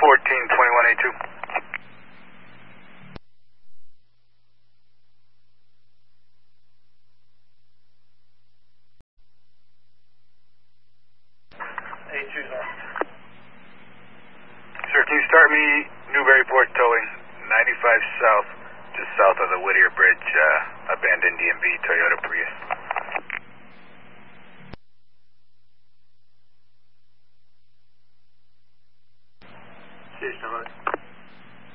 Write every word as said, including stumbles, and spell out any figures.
fourteen twenty-one A two. A two's on. Sir, can you start me Newburyport towing ninety-five south, just south of the Whittier Bridge, uh, abandoned D M V Toyota Prius.